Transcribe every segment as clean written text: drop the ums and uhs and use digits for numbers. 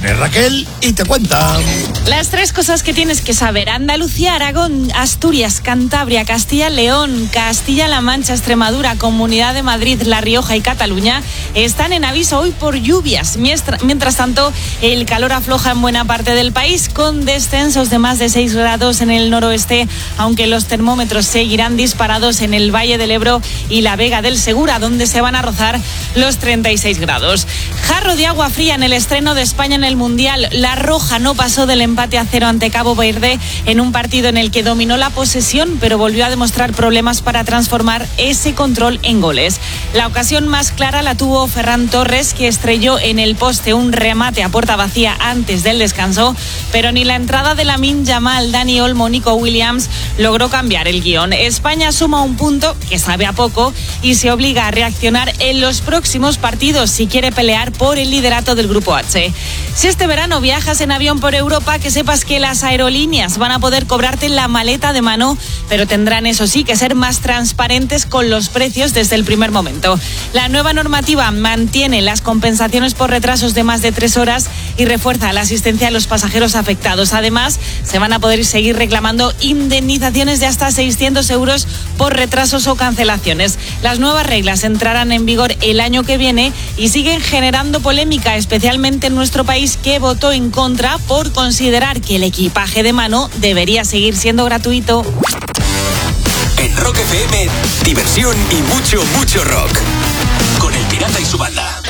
Viene Raquel y te cuenta. Las 3 cosas que tienes que saber. Andalucía, Aragón, Asturias, Cantabria, Castilla y León, Castilla-La Mancha, Extremadura, Comunidad de Madrid, La Rioja y Cataluña están en aviso hoy por lluvias. Mientras tanto, el calor afloja en buena parte del país con descensos de más de 6 grados en el noroeste, aunque los termómetros seguirán disparados en el Valle del Ebro y la Vega del Segura, donde se van a rozar los 36 grados. Jarro de agua fría en el estreno de España en el Mundial. La Roja no pasó del empate a 0 ante Cabo Verde en un partido en el que dominó la posesión, pero volvió a demostrar problemas para transformar ese control en goles. La ocasión más clara la tuvo Ferran Torres, que estrelló en el poste un remate a puerta vacía antes del descanso, pero ni la entrada de Lamine Yamal, Dani Olmo, Nico Williams logró cambiar el guión. España suma un punto, que sabe a poco, y se obliga a reaccionar en los próximos partidos si quiere pelear por el liderato del Grupo H. Si este verano viajas en avión por Europa, que sepas que las aerolíneas van a poder cobrarte la maleta de mano, pero tendrán, eso sí, que ser más transparentes con los precios desde el primer momento. La nueva normativa mantiene las compensaciones por retrasos de más de 3 horas y refuerza la asistencia a los pasajeros afectados. Además, se van a poder seguir reclamando indemnizaciones de hasta 600 euros por retrasos o cancelaciones. Las nuevas reglas entrarán en vigor el año que viene y siguen generando polémica, especialmente en nuestro país, que votó en contra por considerar que el equipaje de mano debería seguir siendo gratuito. En Rock FM, diversión y mucho rock. Con El Pirata y su banda.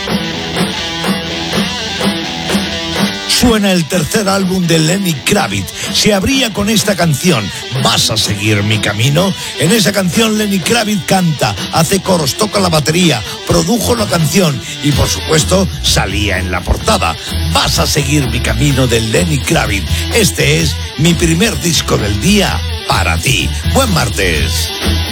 Suena el tercer álbum de Lenny Kravitz. Se abría con esta canción, ¿Vas a seguir mi camino? En esa canción Lenny Kravitz canta, hace coros, toca la batería, produjo la canción y por supuesto salía en la portada. ¿Vas a seguir mi camino? De Lenny Kravitz. Este es mi primer disco del día para ti. Buen martes.